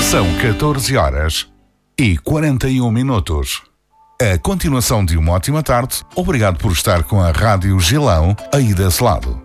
São 14 horas e 41 minutos. A continuação de uma ótima tarde. Obrigado por estar com a Rádio Gilão aí desse lado.